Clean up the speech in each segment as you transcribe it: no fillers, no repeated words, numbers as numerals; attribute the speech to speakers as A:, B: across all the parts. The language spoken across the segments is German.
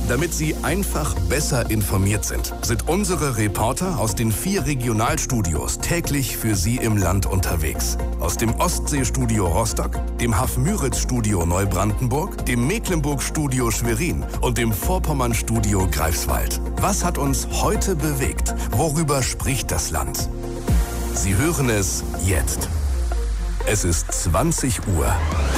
A: Damit Sie einfach besser informiert sind unsere Reporter aus den 4 Regionalstudios täglich für Sie im Land unterwegs. Aus dem Ostseestudio Rostock, dem Hafmüritz-Studio Neubrandenburg, dem Mecklenburg-Studio Schwerin und dem Vorpommern-Studio Greifswald. Was hat uns heute bewegt? Worüber spricht das Land? Sie hören es jetzt. Es ist 20 Uhr.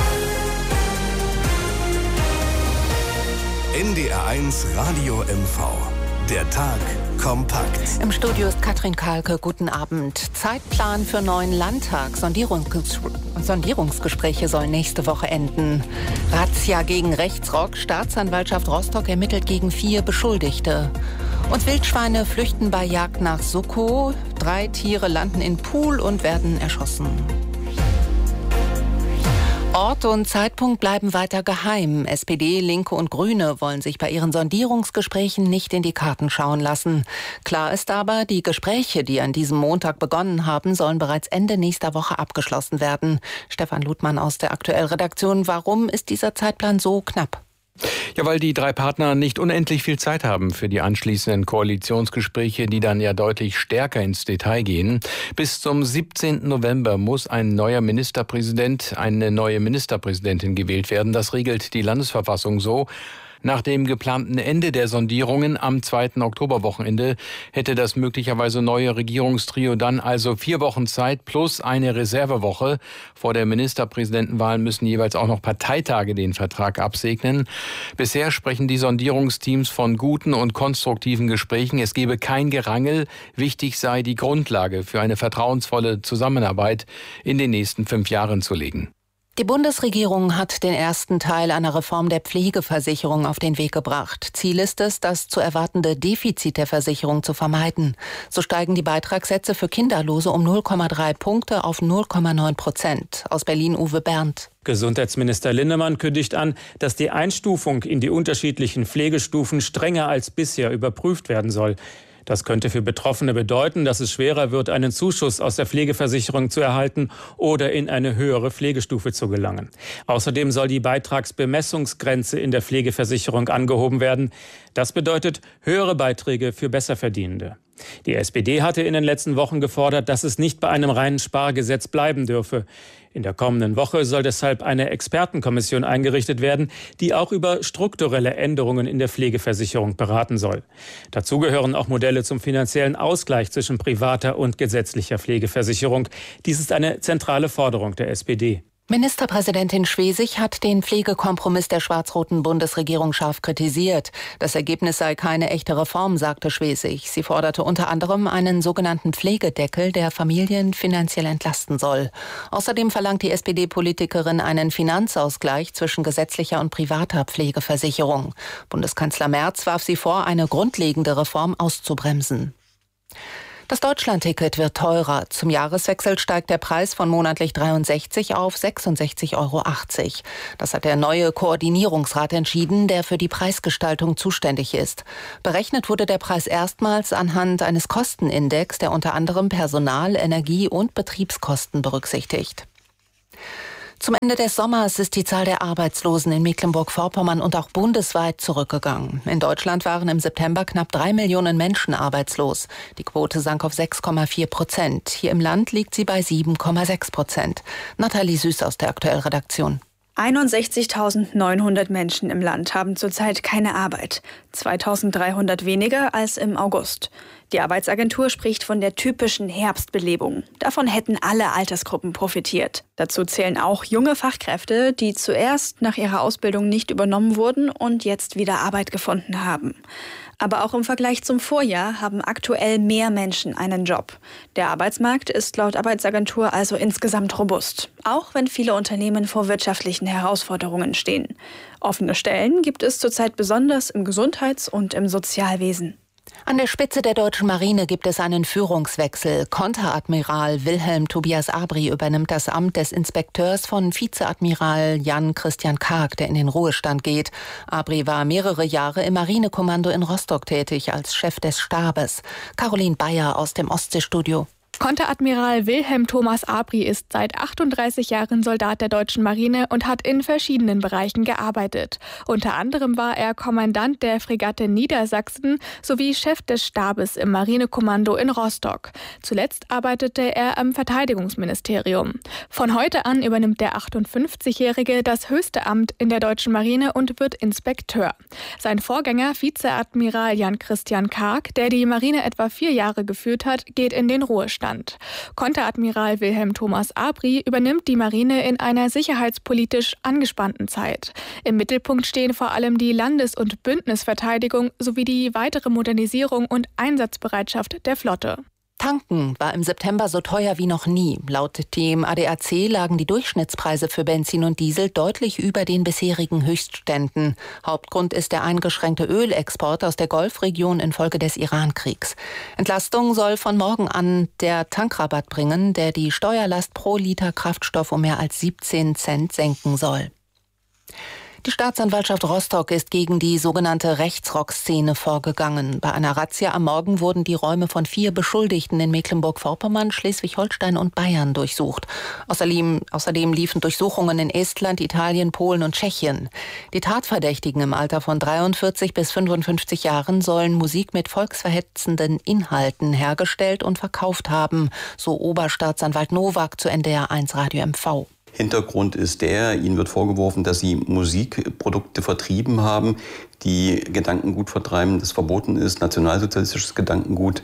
A: NDR1 Radio MV. Der Tag kompakt.
B: Im Studio ist Katrin Kahlke. Guten Abend. Zeitplan für neuen Landtag. Sondierungsgespräche sollen nächste Woche enden. Razzia gegen Rechtsrock. Staatsanwaltschaft Rostock ermittelt gegen 4 Beschuldigte. Und Wildschweine flüchten bei Jagd nach Soko. 3 Tiere landen in Pool und werden erschossen. Ort und Zeitpunkt bleiben weiter geheim. SPD, Linke und Grüne wollen sich bei ihren Sondierungsgesprächen nicht in die Karten schauen lassen. Klar ist aber, die Gespräche, die an diesem Montag begonnen haben, sollen bereits Ende nächster Woche abgeschlossen werden. Stefan Ludmann aus der Aktuell-Redaktion. Warum ist dieser Zeitplan so knapp?
C: Ja, weil die 3 Partner nicht unendlich viel Zeit haben für die anschließenden Koalitionsgespräche, die dann ja deutlich stärker ins Detail gehen. Bis zum 17. November muss ein neuer Ministerpräsident, eine neue Ministerpräsidentin gewählt werden. Das regelt die Landesverfassung so. Nach dem geplanten Ende der Sondierungen am 2. Oktoberwochenende hätte das möglicherweise neue Regierungstrio dann also 4 Wochen Zeit plus eine Reservewoche. Vor der Ministerpräsidentenwahl müssen jeweils auch noch Parteitage den Vertrag absegnen. Bisher sprechen die Sondierungsteams von guten und konstruktiven Gesprächen. Es gebe kein Gerangel. Wichtig sei, die Grundlage für eine vertrauensvolle Zusammenarbeit in den nächsten 5 Jahren zu legen.
B: Die Bundesregierung hat den ersten Teil einer Reform der Pflegeversicherung auf den Weg gebracht. Ziel ist es, das zu erwartende Defizit der Versicherung zu vermeiden. So steigen die Beitragssätze für Kinderlose um 0,3 Punkte auf 0,9%. Aus Berlin Uwe Berndt.
D: Gesundheitsminister Linnemann kündigt an, dass die Einstufung in die unterschiedlichen Pflegestufen strenger als bisher überprüft werden soll. Das könnte für Betroffene bedeuten, dass es schwerer wird, einen Zuschuss aus der Pflegeversicherung zu erhalten oder in eine höhere Pflegestufe zu gelangen. Außerdem soll die Beitragsbemessungsgrenze in der Pflegeversicherung angehoben werden. Das bedeutet höhere Beiträge für Besserverdienende. Die SPD hatte in den letzten Wochen gefordert, dass es nicht bei einem reinen Spargesetz bleiben dürfe. In der kommenden Woche soll deshalb eine Expertenkommission eingerichtet werden, die auch über strukturelle Änderungen in der Pflegeversicherung beraten soll. Dazu gehören auch Modelle zum finanziellen Ausgleich zwischen privater und gesetzlicher Pflegeversicherung. Dies ist eine zentrale Forderung der SPD.
B: Ministerpräsidentin Schwesig hat den Pflegekompromiss der schwarz-roten Bundesregierung scharf kritisiert. Das Ergebnis sei keine echte Reform, sagte Schwesig. Sie forderte unter anderem einen sogenannten Pflegedeckel, der Familien finanziell entlasten soll. Außerdem verlangt die SPD-Politikerin einen Finanzausgleich zwischen gesetzlicher und privater Pflegeversicherung. Bundeskanzler Merz warf sie vor, eine grundlegende Reform auszubremsen. Das Deutschlandticket wird teurer. Zum Jahreswechsel steigt der Preis von monatlich 63 auf 66,80 Euro. Das hat der neue Koordinierungsrat entschieden, der für die Preisgestaltung zuständig ist. Berechnet wurde der Preis erstmals anhand eines Kostenindex, der unter anderem Personal-, Energie- und Betriebskosten berücksichtigt. Zum Ende des Sommers ist die Zahl der Arbeitslosen in Mecklenburg-Vorpommern und auch bundesweit zurückgegangen. In Deutschland waren im September knapp 3 Millionen Menschen arbeitslos. Die Quote sank auf 6,4%. Hier im Land liegt sie bei 7,6%. Nathalie Süß aus der Aktuell-Redaktion.
E: 61.900 Menschen im Land haben zurzeit keine Arbeit. 2.300 weniger als im August. Die Arbeitsagentur spricht von der typischen Herbstbelebung. Davon hätten alle Altersgruppen profitiert. Dazu zählen auch junge Fachkräfte, die zuerst nach ihrer Ausbildung nicht übernommen wurden und jetzt wieder Arbeit gefunden haben. Aber auch im Vergleich zum Vorjahr haben aktuell mehr Menschen einen Job. Der Arbeitsmarkt ist laut Arbeitsagentur also insgesamt robust, auch wenn viele Unternehmen vor wirtschaftlichen Herausforderungen stehen. Offene Stellen gibt es zurzeit besonders im Gesundheits- und im Sozialwesen.
B: An der Spitze der deutschen Marine gibt es einen Führungswechsel. Konteradmiral Wilhelm Tobias Abri übernimmt das Amt des Inspekteurs von Vizeadmiral Jan Christian Karg, der in den Ruhestand geht. Abri war mehrere Jahre im Marinekommando in Rostock tätig als Chef des Stabes. Caroline Bayer aus dem Ostseestudio.
F: Konteradmiral Wilhelm Thomas Abri ist seit 38 Jahren Soldat der deutschen Marine und hat in verschiedenen Bereichen gearbeitet. Unter anderem war er Kommandant der Fregatte Niedersachsen sowie Chef des Stabes im Marinekommando in Rostock. Zuletzt arbeitete er am Verteidigungsministerium. Von heute an übernimmt der 58-Jährige das höchste Amt in der deutschen Marine und wird Inspekteur. Sein Vorgänger, Vizeadmiral Jan-Christian Karg, der die Marine etwa 4 Jahre geführt hat, geht in den Ruhestand. Konteradmiral Wilhelm Thomas Abri übernimmt die Marine in einer sicherheitspolitisch angespannten Zeit. Im Mittelpunkt stehen vor allem die Landes- und Bündnisverteidigung sowie die weitere Modernisierung und Einsatzbereitschaft der Flotte.
B: Tanken war im September so teuer wie noch nie. Laut dem ADAC lagen die Durchschnittspreise für Benzin und Diesel deutlich über den bisherigen Höchstständen. Hauptgrund ist der eingeschränkte Ölexport aus der Golfregion infolge des Irankriegs. Entlastung soll von morgen an der Tankrabatt bringen, der die Steuerlast pro Liter Kraftstoff um mehr als 17 Cent senken soll. Die Staatsanwaltschaft Rostock ist gegen die sogenannte Rechtsrock-Szene vorgegangen. Bei einer Razzia am Morgen wurden die Räume von 4 Beschuldigten in Mecklenburg-Vorpommern, Schleswig-Holstein und Bayern durchsucht. Außerdem liefen Durchsuchungen in Estland, Italien, Polen und Tschechien. Die Tatverdächtigen im Alter von 43 bis 55 Jahren sollen Musik mit volksverhetzenden Inhalten hergestellt und verkauft haben, so Oberstaatsanwalt Nowak zu NDR1 Radio MV.
G: Hintergrund ist ihnen wird vorgeworfen, dass sie Musikprodukte vertrieben haben, die Gedankengut vertreiben, das verboten ist, nationalsozialistisches Gedankengut.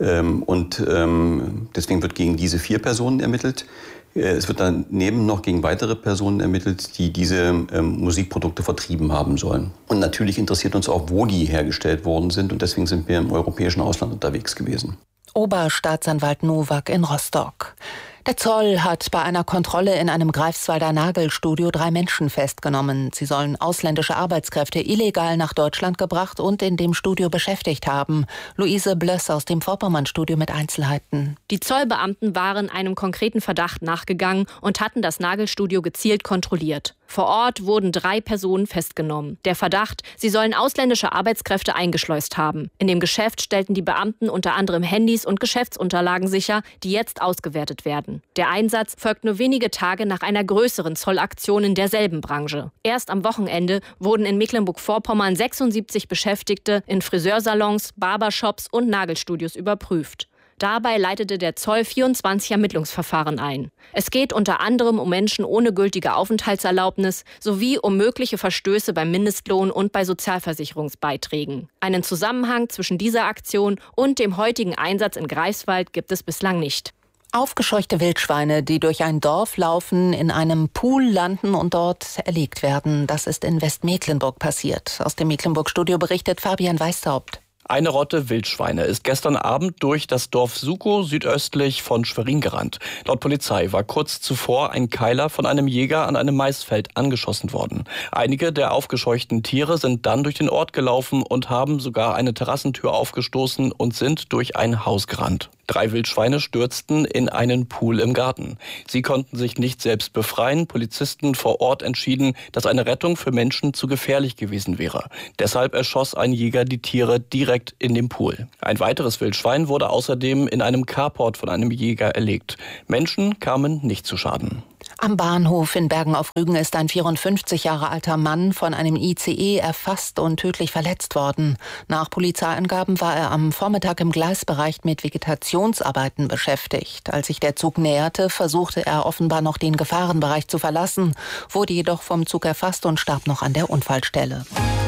G: Deswegen wird gegen diese 4 Personen ermittelt. Es wird daneben noch gegen weitere Personen ermittelt, die diese Musikprodukte vertrieben haben sollen. Und natürlich interessiert uns auch, wo die hergestellt worden sind. Und deswegen sind wir im europäischen Ausland unterwegs gewesen.
B: Oberstaatsanwalt Nowak in Rostock. Der Zoll hat bei einer Kontrolle in einem Greifswalder Nagelstudio 3 Menschen festgenommen. Sie sollen ausländische Arbeitskräfte illegal nach Deutschland gebracht und in dem Studio beschäftigt haben. Luise Blöss aus dem Vorpommern-Studio mit Einzelheiten.
H: Die Zollbeamten waren einem konkreten Verdacht nachgegangen und hatten das Nagelstudio gezielt kontrolliert. Vor Ort wurden 3 Personen festgenommen. Der Verdacht, sie sollen ausländische Arbeitskräfte eingeschleust haben. In dem Geschäft stellten die Beamten unter anderem Handys und Geschäftsunterlagen sicher, die jetzt ausgewertet werden. Der Einsatz folgt nur wenige Tage nach einer größeren Zollaktion in derselben Branche. Erst am Wochenende wurden in Mecklenburg-Vorpommern 76 Beschäftigte in Friseursalons, Barbershops und Nagelstudios überprüft. Dabei leitete der Zoll 24 Ermittlungsverfahren ein. Es geht unter anderem um Menschen ohne gültige Aufenthaltserlaubnis sowie um mögliche Verstöße beim Mindestlohn und bei Sozialversicherungsbeiträgen. Einen Zusammenhang zwischen dieser Aktion und dem heutigen Einsatz in Greifswald gibt es bislang nicht.
B: Aufgescheuchte Wildschweine, die durch ein Dorf laufen, in einem Pool landen und dort erlegt werden. Das ist in Westmecklenburg passiert. Aus dem Mecklenburg-Studio berichtet Fabian Weishaupt.
I: Eine Rotte Wildschweine ist gestern Abend durch das Dorf Sukow südöstlich von Schwerin gerannt. Laut Polizei war kurz zuvor ein Keiler von einem Jäger an einem Maisfeld angeschossen worden. Einige der aufgescheuchten Tiere sind dann durch den Ort gelaufen und haben sogar eine Terrassentür aufgestoßen und sind durch ein Haus gerannt. 3 Wildschweine stürzten in einen Pool im Garten. Sie konnten sich nicht selbst befreien. Polizisten vor Ort entschieden, dass eine Rettung für Menschen zu gefährlich gewesen wäre. Deshalb erschoss ein Jäger die Tiere direkt in dem Pool. Ein weiteres Wildschwein wurde außerdem in einem Carport von einem Jäger erlegt. Menschen kamen nicht zu Schaden.
B: Am Bahnhof in Bergen auf Rügen ist ein 54 Jahre alter Mann von einem ICE erfasst und tödlich verletzt worden. Nach Polizeiangaben war er am Vormittag im Gleisbereich mit Vegetationsarbeiten beschäftigt. Als sich der Zug näherte, versuchte er offenbar noch den Gefahrenbereich zu verlassen, wurde jedoch vom Zug erfasst und starb noch an der Unfallstelle.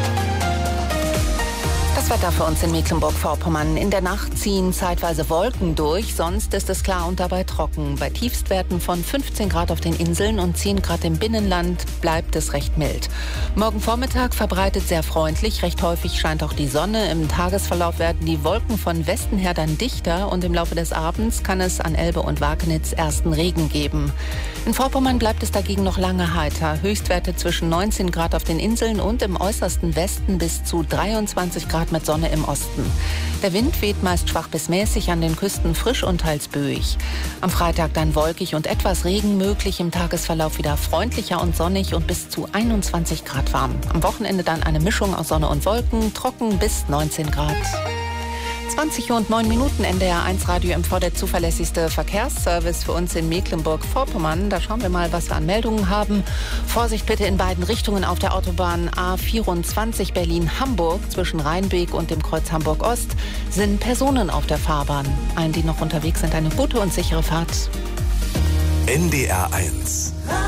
B: Das Wetter für uns in Mecklenburg-Vorpommern. In der Nacht ziehen zeitweise Wolken durch, sonst ist es klar und dabei trocken. Bei Tiefstwerten von 15 Grad auf den Inseln und 10 Grad im Binnenland bleibt es recht mild. Morgen Vormittag verbreitet sehr freundlich, recht häufig scheint auch die Sonne. Im Tagesverlauf werden die Wolken von Westen her dann dichter und im Laufe des Abends kann es an Elbe und Wakenitz ersten Regen geben. In Vorpommern bleibt es dagegen noch lange heiter. Höchstwerte zwischen 19 Grad auf den Inseln und im äußersten Westen bis zu 23 Grad mit Sonne im Osten. Der Wind weht meist schwach bis mäßig, an den Küsten frisch und teils böig. Am Freitag dann wolkig und etwas Regen möglich, im Tagesverlauf wieder freundlicher und sonnig und bis zu 21 Grad warm. Am Wochenende dann eine Mischung aus Sonne und Wolken, trocken bis 19 Grad. 20:09 NDR1 Radio MV, der zuverlässigste Verkehrsservice für uns in Mecklenburg-Vorpommern. Da schauen wir mal, was wir an Meldungen haben. Vorsicht bitte in beiden Richtungen auf der Autobahn A24 Berlin-Hamburg. Zwischen Rheinbeek und dem Kreuz Hamburg-Ost sind Personen auf der Fahrbahn. Allen, die noch unterwegs sind, eine gute und sichere Fahrt.
A: NDR1